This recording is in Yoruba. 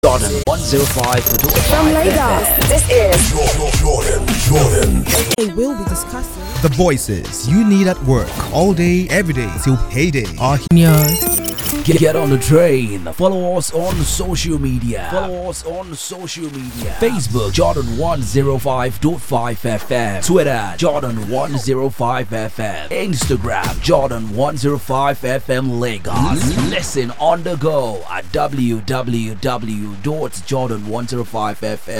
Jordan 105 From Lagos, this is Jordan. They will be discussing The voices you need at work all day, every day till payday are here. Get on the train. Follow us on social media. Facebook Jordan 105.5 FM. Twitter Jordan 105 FM. Instagram Jordan 105 FM Lagos. Listen on the go at www.jordan105fm.